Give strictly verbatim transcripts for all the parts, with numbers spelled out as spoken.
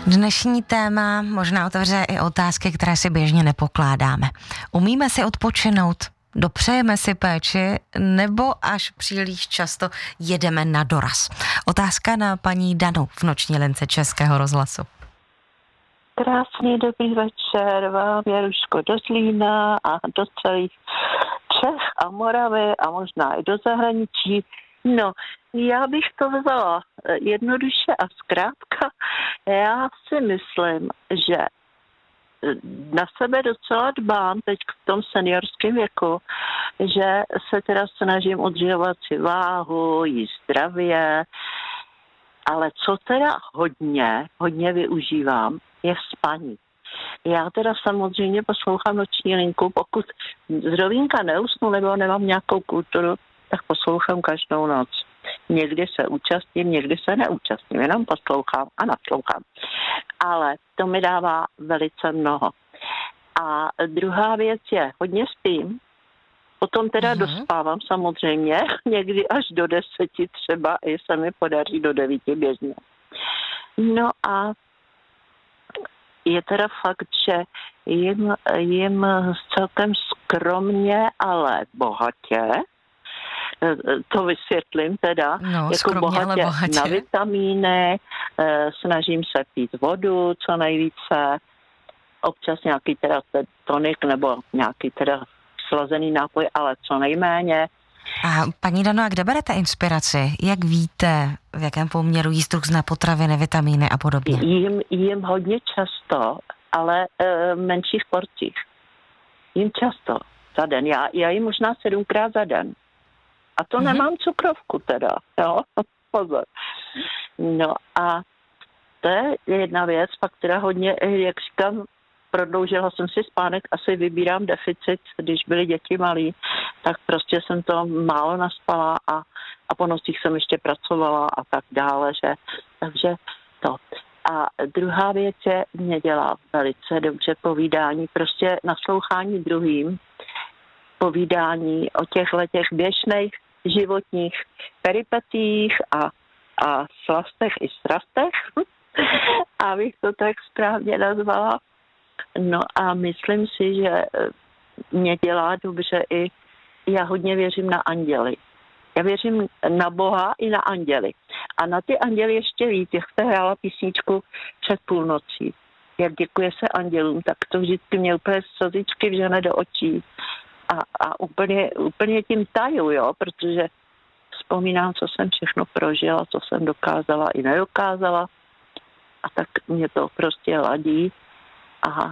Dnešní téma možná otevře i otázky, které si běžně nepokládáme. Umíme si odpočinout? Dopřejeme si péči? Nebo až příliš často jedeme na doraz? Otázka na paní Danu v noční lince Českého rozhlasu. Krásný dobrý večer vám, Jaruško, do Zlína a do celých Čech a Moravy a možná i do zahraničí. No, já bych to vzala jednoduše a zkrátka. Já si myslím, že na sebe docela dbám teď v tom seniorském věku, že se teda snažím udržovat si váhu, jíst zdravě, ale co teda hodně, hodně využívám, je spaní. Já teda samozřejmě poslouchám noční linku, pokud z rovínka neusnu nebo nemám nějakou kulturu, tak poslouchám každou noc. Někdy se účastním, někdy se neúčastním, jenom poslouchám a naslouchám. Ale to mi dává velice mnoho. A druhá věc je, hodně spím, potom teda mm-hmm. dospávám samozřejmě, někdy až do deseti třeba, i se mi podaří do devíti běžně. No a je teda fakt, že jim, jim celkem skromně, ale bohatě. To vysvětlím teda, no, jako skromně, bohatě, bohatě na vitamíny, snažím se pít vodu co nejvíce, občas nějaký teda tonik nebo nějaký teda slazený nápoj, ale co nejméně. A paní Dano, a kde berete inspiraci? Jak víte, v jakém poměru jíst různé potraviny, vitamíny a podobně? Jím, jím hodně často, ale e, menších porcích. Jím často za den. Já, já jím možná sedmkrát za den. A to mm-hmm. nemám cukrovku teda, jo, pozor. No a to je jedna věc, pak teda hodně, jak říkám, prodloužila jsem si spánek, asi vybírám deficit, když byly děti malí, tak prostě jsem to málo naspala a, a po nocích jsem ještě pracovala a tak dále, že, takže to. A druhá věc je, mě dělá velice dobře povídání, prostě naslouchání druhým, povídání o těchto těch běžných životních peripetích a, a slastech i strastech, abych to tak správně nazvala. No a myslím si, že mě dělá dobře i, já hodně věřím na anděly. Já věřím na Boha i na anděly. A na ty anděly ještě víc, jak jste hrála písničku před půlnocí. Jak děkuje se andělům, tak to vždycky mě úplně slzičky vžene do očí. A, a úplně, úplně tím taju, jo, protože vzpomínám, co jsem všechno prožila, co jsem dokázala i nedokázala. A tak mě to prostě ladí. Aha.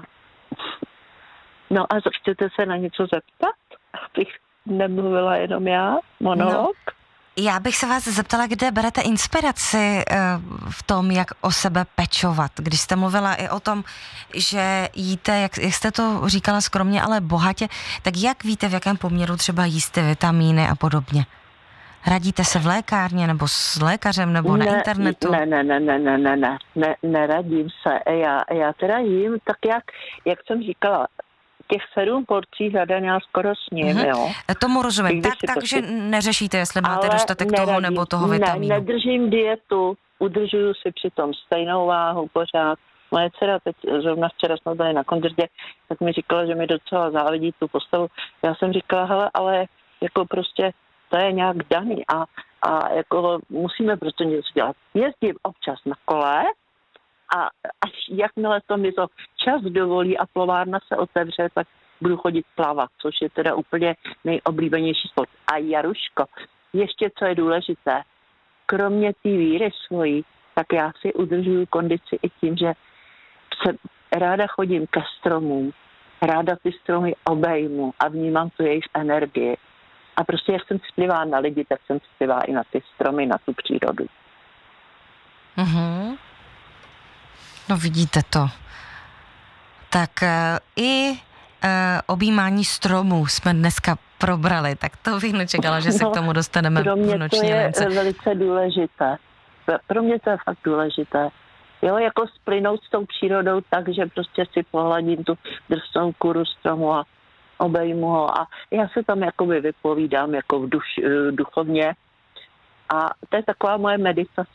No a chcete se na něco zeptat? Abych nemluvila jenom já, monolog? No, já bych se vás zeptala, kde berete inspiraci v tom, jak o sebe pečovat. Když jste mluvila i o tom, že jíte, jak, jak jste to říkala skromně, ale bohatě, tak jak víte, v jakém poměru třeba jíste vitamíny a podobně? Radíte se v lékárně nebo s lékařem nebo ne, na internetu? Ne, ne, ne, ne, ne, ne, ne, ne, neradím se. Já, já teda jím tak, jak, jak jsem říkala, těch sedm porcí za den já skoro sním, mm-hmm. jo. Tomu rozumím. Tak, takže to... neřešíte, jestli máte ale dostatek neradím, toho nebo toho vitamínu. Ne, nedržím dietu, udržuju si přitom stejnou váhu pořád. Moje dcera teď, zrovna včera jsme byli na koncertě, tak mi říkala, že mi docela závidí tu postavu. Já jsem říkala, hele, ale jako prostě to je nějak daný a, a jako musíme prostě něco dělat. Jezdím občas na kole a až jakmile to mi to čas dovolí a plovárna se otevře, tak budu chodit plavat, což je teda úplně nejoblíbenější sport. A Jaruško, ještě co je důležité, kromě té víry svojí, tak já si udržuju kondici i tím, že se ráda chodím ke stromům, ráda ty stromy obejmu a vnímám tu jejich energii. A prostě jak jsem citlivá na lidi, tak jsem citlivá i na ty stromy, na tu přírodu. Mm-hmm. No vidíte to. Tak uh, i uh, objímání stromů jsme dneska probrali, tak to bych nečekala, že se no, k tomu dostaneme v noční lince. Pro mě to je velice důležité. Pro mě to je fakt důležité. Jo, jako splynout s tou přírodou tak, že prostě si pohladím tu drsnou kůru stromu a obejmu ho a já se tam jakoby vypovídám jako v duš, duchovně a to je taková moje meditace.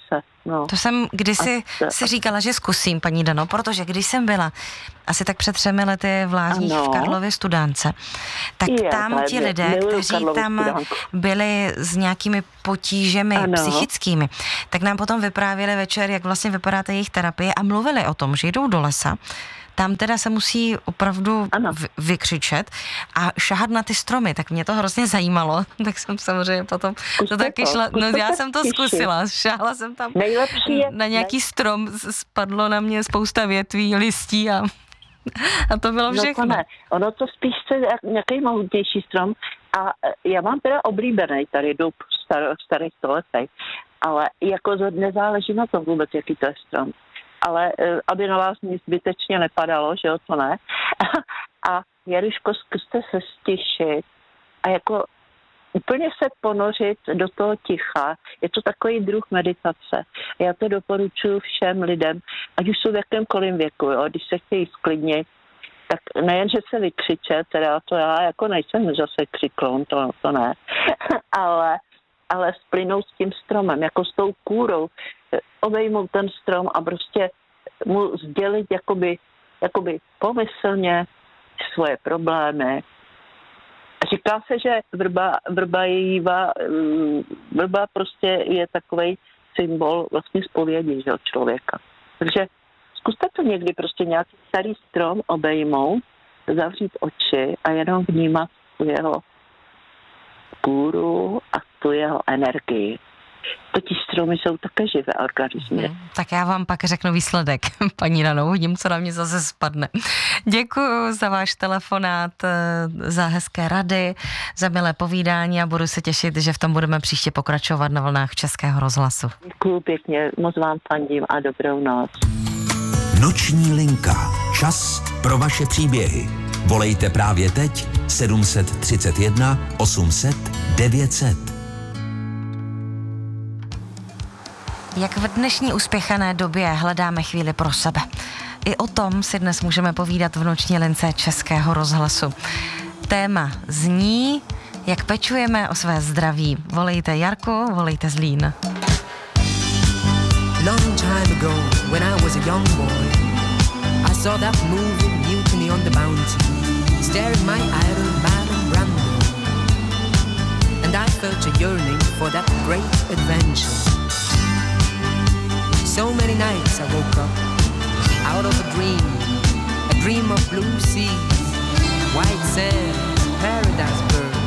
no. To jsem kdysi a, si říkala, že zkusím, paní Dano, protože když jsem byla asi tak před třemi lety v Lázních ano. v Karlově Studánce, tak je, tam ti lidé, kteří tam studánku. byli s nějakými potížemi ano. psychickými, tak nám potom vyprávěli večer, jak vlastně vypadá ta jejich terapie a mluvili o tom, že jdou do lesa. Tam teda se musí opravdu v- vykřičet a šahat na ty stromy, tak mě to hrozně zajímalo, tak jsem samozřejmě potom Zkuste to taky to, šla, no já to jsem to těšit. zkusila, šáhla jsem tam Nejlepší je, na nějaký ne... strom, spadlo na mě spousta větví, listí a, a to bylo všechno. No to ne, ono to spíš chce nějaký mohutnější strom a já mám teda oblíbený tady dub star, starý stoletej, ale jako nezáleží na tom vůbec, jaký to je strom. Ale aby na vás nic zbytečně nepadalo, že jo, to ne. A Jaruško, zkuste se stišit a jako úplně se ponořit do toho ticha. Je to takový druh meditace. Já to doporučuji všem lidem, ať už jsou v jakémkoliv věku, jo, když se chtějí sklidnit, tak nejen, že se vykřiče, teda to já jako nejsem zase křiklon, to, to ne, ale, ale splynout s tím stromem, jako s tou kůrou, obejmout ten strom a prostě mu sdělit jakoby, jakoby pomyslně svoje problémy. Říká se, že vrba, vrba je jíva, vrba prostě je takovej symbol vlastně zpovědi, že, člověka. Takže zkuste to někdy prostě nějaký starý strom obejmout, zavřít oči a jenom vnímat tu jeho kůru a tu jeho energii. Totiž stromy jsou také živé organismy. Hmm, tak já vám pak řeknu výsledek, paní Dano, uvidím, co na mě zase spadne. Děkuji za váš telefonát, za hezké rady, za milé povídání a budu se těšit, že v tom budeme příště pokračovat na vlnách Českého rozhlasu. Děkuji pěkně, moc vám fandím a dobrou noc. Noční linka. Čas pro vaše příběhy. Volejte právě teď sedm set třicet jedna osm set devět set. Jak v dnešní uspěchané době hledáme chvíli pro sebe. I o tom si dnes můžeme povídat v noční lince Českého rozhlasu. Téma zní, jak pečujeme o své zdraví. Volejte Jarku, volejte Zlín. Long time ago, when I was a young boy, I saw that movie Mutiny on the Bounty, staring my idol Marlon Brando, and I felt a yearning for that great adventure. So many nights I woke up out of a dream, a dream of blue seas, white sand, paradise birds,